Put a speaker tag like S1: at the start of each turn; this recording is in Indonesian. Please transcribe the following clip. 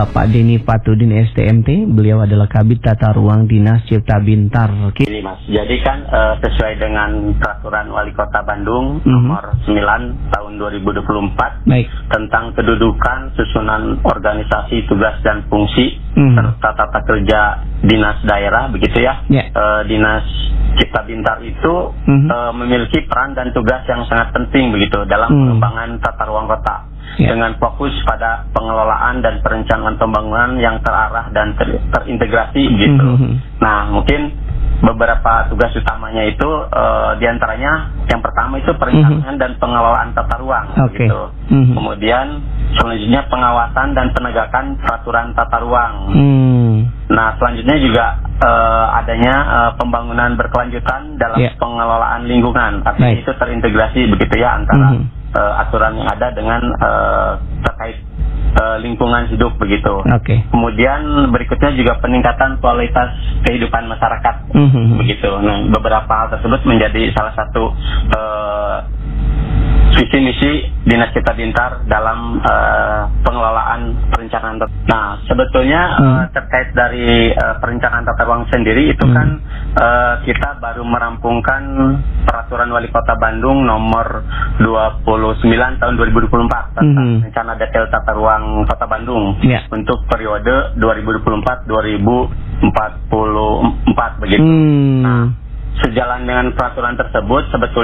S1: Bapak Denny Patudin STMT. Beliau adalah Kabid Tata Ruang Dinas Cipta Bintar.
S2: Ini Mas, jadi kan sesuai dengan Peraturan Wali Kota Bandung nomor 9 tahun 2024
S1: Baik.
S2: tentang kedudukan, susunan organisasi, tugas dan fungsi serta tata kerja dinas daerah, begitu ya. Dinas Cipta Bintar itu memiliki peran dan tugas yang sangat penting begitu dalam pengembangan tata ruang kota. Dengan fokus pada pengelolaan dan perencanaan pembangunan yang terarah dan terintegrasi gitu. Nah, mungkin beberapa tugas utamanya itu diantaranya yang pertama itu perencanaan dan pengelolaan tata ruang gitu. Kemudian selanjutnya pengawasan dan penegakan peraturan tata ruang. Nah, selanjutnya juga adanya pembangunan berkelanjutan dalam pengelolaan lingkungan. Tapi itu terintegrasi begitu ya antara aturan yang ada dengan terkait lingkungan hidup begitu. Kemudian berikutnya juga peningkatan kualitas kehidupan masyarakat begitu. Nah, beberapa hal tersebut menjadi salah satu visi misi Dinas Cipta Bintar dalam pengelolaan perencanaan. Nah, sebetulnya terkait dari perencanaan tata ruang sendiri itu kan kita baru merampungkan Peraturan Wali Kota Bandung nomor 29 tahun 2024 tentang rencana detail tata ruang Kota Bandung untuk periode 2024-2044 begitu. Nah, sejalan dengan peraturan tersebut sebetulnya